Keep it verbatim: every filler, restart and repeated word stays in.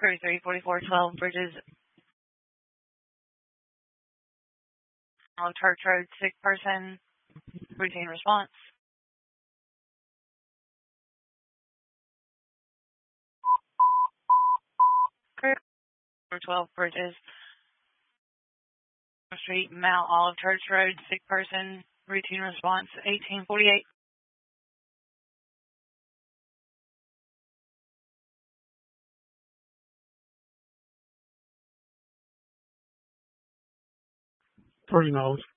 Crew three forty-four twelve Bridges. On Church Road, sick person. Routine response. Crew twelve Bridges. Street, Mount Olive Church Road, sick person. Routine response, eighteen forty-eight. Thirty knowledge.